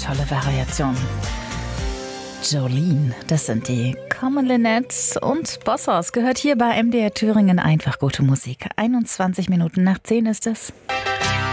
tolle Variation. Jolene, das sind die Common Linnets und Bossos, gehört hier bei MDR Thüringen einfach gute Musik. 21 Minuten nach 10 ist es.